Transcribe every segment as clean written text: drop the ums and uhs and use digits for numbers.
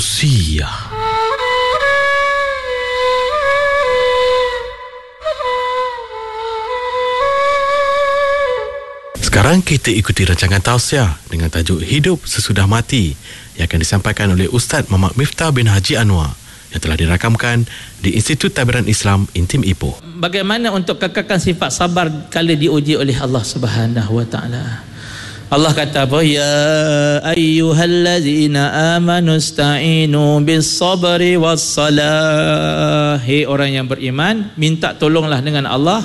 Sia. Sekarang kita ikuti rancangan tausiah dengan tajuk Hidup Sesudah Mati yang akan disampaikan oleh Ustaz Muhammad Miftah bin Haji Anwar yang telah dirakamkan di Institut Tabiran Islam Intim Ipoh. Bagaimana untuk kekalkan sifat sabar kala diuji oleh Allah Subhanahu wa taala? Allah kata apa? Ya ayyuhallazina amanu ista'inu bis-sabri was-salah. Hai orang yang beriman, minta tolonglah dengan Allah,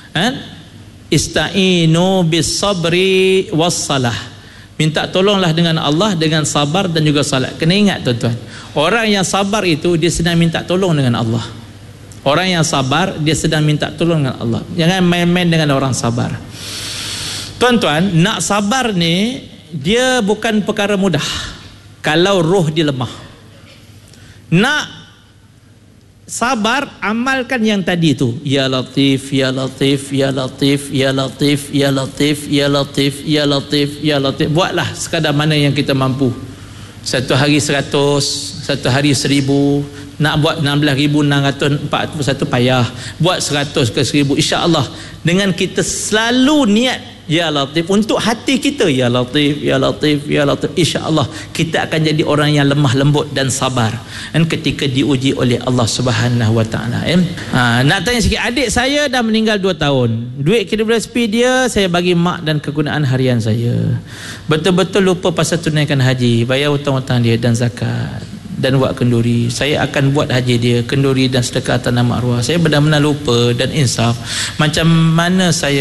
Ista'inu bis-sabri was-salah. Minta tolonglah dengan Allah dengan sabar dan juga salat. Kena ingat tuan-tuan, orang yang sabar itu dia sedang minta tolong dengan Allah. Orang yang sabar dia sedang minta tolong dengan Allah. Jangan main-main dengan orang sabar. Tuan-tuan, nak sabar ni dia bukan perkara mudah kalau roh dia lemah. Nak sabar, amalkan yang tadi tu. Ya Latif, Ya Latif, Ya Latif, Ya Latif, Ya Latif, Ya Latif, Ya Latif, Ya Latif. Buatlah sekadar mana yang kita mampu. Satu hari 100, satu hari 1000. Nak buat 16,641 payah. Buat 100 ke 1000, insya-Allah dengan kita selalu niat Ya Latif untuk hati kita, Ya Latif, Ya Latif, Ya Latif, insya-Allah kita akan jadi orang yang lemah lembut dan sabar dan ketika diuji oleh Allah Subhanahu wa taala. Nak tanya sikit, adik saya dah meninggal 2 tahun. Duit KWSP dia saya bagi mak dan kegunaan harian saya. Betul-betul lupa pasal tunaikan haji, bayar hutang-hutang dia dan zakat dan buat kenduri. Saya akan buat haji dia, kenduri dan sedekah tanah mak arwah. Saya benar-benar lupa dan insaf. Macam mana saya